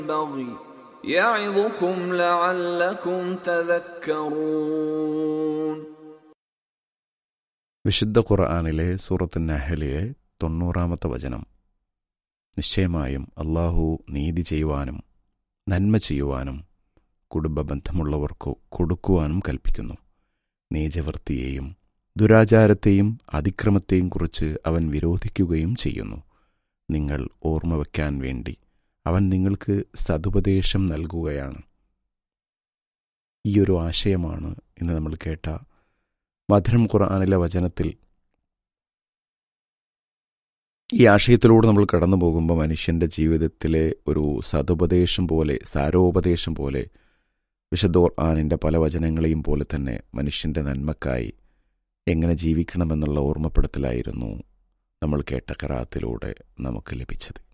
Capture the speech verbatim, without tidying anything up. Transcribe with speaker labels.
Speaker 1: البغي يعظكم لعلكم تذكرون.
Speaker 2: വിശുദ്ധ ഖുർആനിലെ സൂറത്ത് നഹലിലെ തൊണ്ണൂറാമത്തെ വചനം. നിശ്ചയമായും അല്ലാഹു നീതി ചെയ്യുവാനും നന്മ ചെയ്യുവാനും കുടുംബ ബന്ധമുള്ളവർക്കു കൊടുക്കുവാനും കൽപ്പിക്കുന്നു. നീചവൃത്തിയെയും ദുരാചാരത്തെയും അതിക്രമത്തെയും കുറിച്ച് അവൻ വിരോധിക്കുകയും ചെയ്യുന്നു. നിങ്ങൾ ഓർമ്മ വയ്ക്കാൻ വേണ്ടി അവൻ നിങ്ങൾക്ക് സതുപദേശം നൽകുകയാണ്. ഈയൊരു ആശയമാണ് ഇന്ന് നമ്മൾ കേട്ട മധുരം ഖുർആനിലെ വചനത്തിൽ. ഈ ആശയത്തിലൂടെ നമ്മൾ കടന്നു പോകുമ്പോൾ മനുഷ്യൻ്റെ ജീവിതത്തിലെ ഒരു സതുപദേശം പോലെ, സാരോപദേശം പോലെ, വിശുദ്ധ ഖുർആനിൻ്റെ പല വചനങ്ങളെയും പോലെ തന്നെ മനുഷ്യൻ്റെ നന്മക്കായി എങ്ങനെ ജീവിക്കണമെന്നുള്ള ഓർമ്മപ്പെടുത്തലായിരുന്നു നമ്മൾ കേട്ട ഖിറാഅത്തിലൂടെ നമുക്ക് ലഭിച്ചത്.